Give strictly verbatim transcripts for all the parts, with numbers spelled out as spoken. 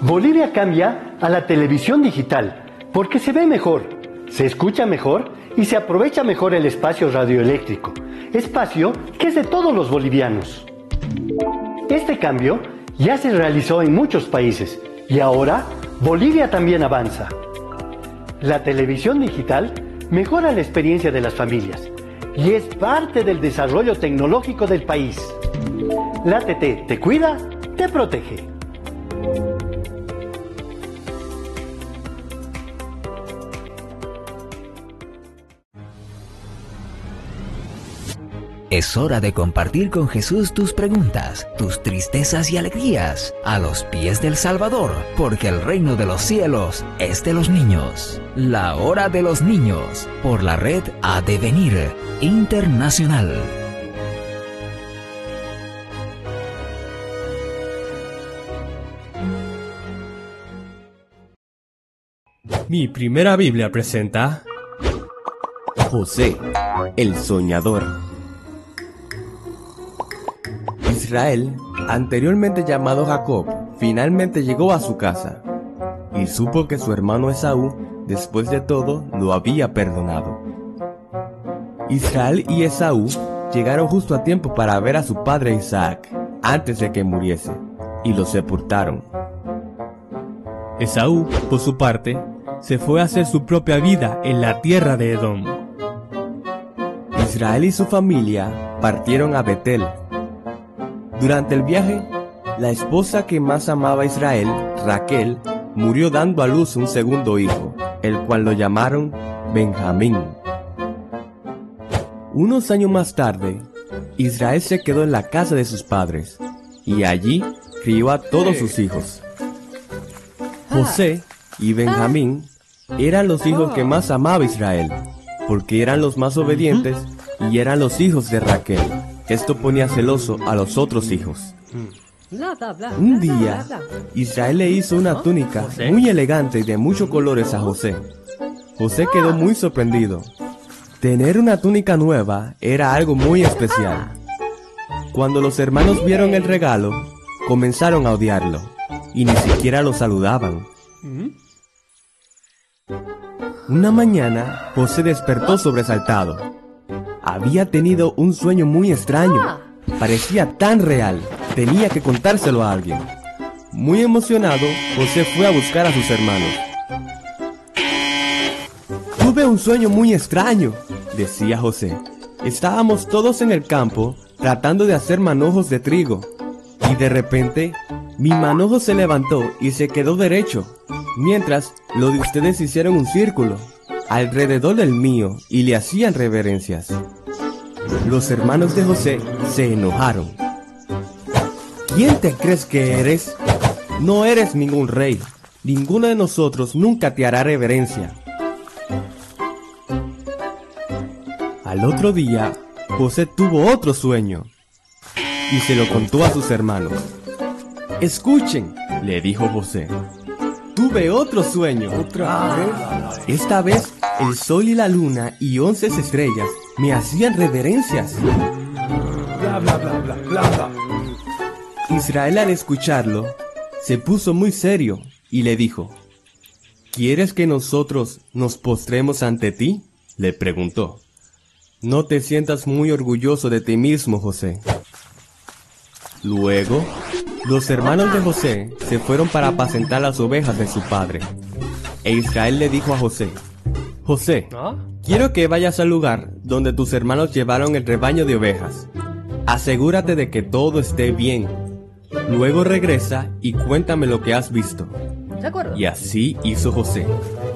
Bolivia cambia a la televisión digital porque se ve mejor, se escucha mejor y se aprovecha mejor el espacio radioeléctrico, espacio que es de todos los bolivianos. Este cambio ya se realizó en muchos países y ahora Bolivia también avanza. La televisión digital mejora la experiencia de las familias y es parte del desarrollo tecnológico del país. La A T T te cuida, te protege. Es hora de compartir con Jesús tus preguntas, tus tristezas y alegrías a los pies del Salvador, porque el reino de los cielos es de los niños. La hora de los niños, por la red Adevenir Internacional. Mi primera Biblia presenta José, el soñador. Israel, anteriormente llamado Jacob, finalmente llegó a su casa y supo que su hermano Esaú, después de todo, lo había perdonado. Israel y Esaú llegaron justo a tiempo para ver a su padre Isaac antes de que muriese, y lo sepultaron. Esaú, por su parte, se fue a hacer su propia vida en la tierra de Edom. Israel y su familia partieron a Betel. Durante el viaje, la esposa que más amaba a Israel, Raquel, murió dando a luz un segundo hijo, el cual lo llamaron Benjamín. Unos años más tarde, Israel se quedó en la casa de sus padres, y allí crió a todos sus hijos. José y Benjamín eran los hijos que más amaba Israel, porque eran los más obedientes y eran los hijos de Raquel. Esto ponía celoso a los otros hijos. Un día, Israel le hizo una túnica muy elegante y de muchos colores a José. José quedó muy sorprendido. Tener una túnica nueva era algo muy especial. Cuando los hermanos vieron el regalo, comenzaron a odiarlo, y ni siquiera lo saludaban. Una mañana, José despertó sobresaltado. Había tenido un sueño muy extraño. Parecía tan real. Tenía que contárselo a alguien. Muy emocionado, José fue a buscar a sus hermanos. Tuve un sueño muy extraño, decía José. Estábamos todos en el campo tratando de hacer manojos de trigo. Y de repente, mi manojo se levantó y se quedó derecho, mientras los de ustedes hicieron un círculo alrededor del mío y le hacían reverencias. Los hermanos de José se enojaron. ¿Quién te crees que eres? No eres ningún rey. Ninguno de nosotros nunca te hará reverencia. Al otro día, José tuvo otro sueño y se lo contó a sus hermanos. Escuchen, le dijo José. Tuve otro sueño. ¿Otra vez? Esta vez el sol y la luna y once estrellas me hacían reverencias. Bla, bla, bla, bla, bla, bla. Israel, al escucharlo, se puso muy serio y le dijo: ¿Quieres que nosotros nos postremos ante ti? Le preguntó. No te sientas muy orgulloso de ti mismo, José. Luego, los hermanos de José se fueron para apacentar las ovejas de su padre. E Israel le dijo a José: José, quiero que vayas al lugar donde tus hermanos llevaron el rebaño de ovejas. Asegúrate de que todo esté bien. Luego regresa y cuéntame lo que has visto. ¿De acuerdo? Y así hizo José.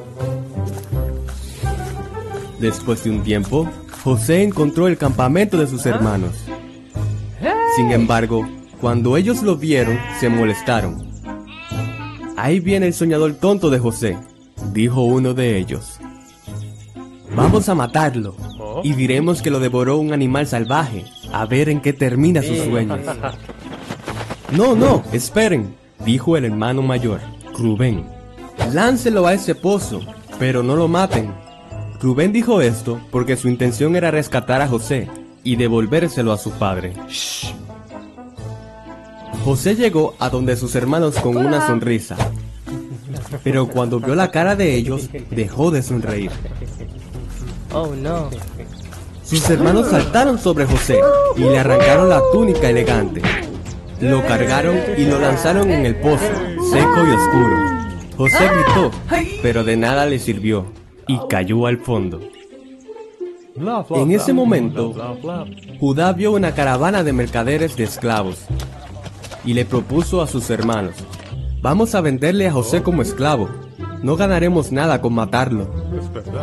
Después de un tiempo, José encontró el campamento de sus hermanos. Sin embargo, cuando ellos lo vieron, se molestaron. Ahí viene el soñador tonto de José, dijo uno de ellos. Vamos a matarlo y diremos que lo devoró un animal salvaje, a ver en qué termina sus sueños. No, no, esperen, dijo el hermano mayor, Rubén. Láncelo a ese pozo, pero no lo maten. Rubén dijo esto porque su intención era rescatar a José y devolvérselo a su padre. Shh. José llegó a donde sus hermanos con una sonrisa, pero cuando vio la cara de ellos, dejó de sonreír. Oh no. Sus hermanos saltaron sobre José y le arrancaron la túnica elegante. Lo cargaron y lo lanzaron en el pozo, seco y oscuro. José gritó, pero de nada le sirvió, y cayó al fondo. En ese momento, Judá vio una caravana de mercaderes de esclavos, y le propuso a sus hermanos: vamos a venderle a José como esclavo, no ganaremos nada con matarlo.